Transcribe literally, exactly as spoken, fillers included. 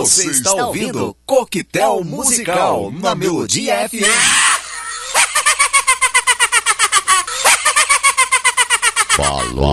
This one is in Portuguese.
Você está ouvindo Coquetel Musical na Melodia F M. Falou.